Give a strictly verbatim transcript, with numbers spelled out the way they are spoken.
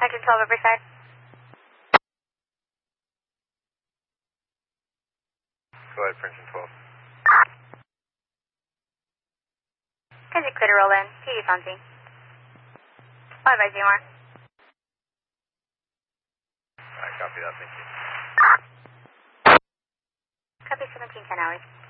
Section twelve, Riverside. Go ahead, Princeton twelve. Can you clear to roll in? T U's on scene. I'll advise you more. Alright, copy that, thank you. Copy seventeen ten hours.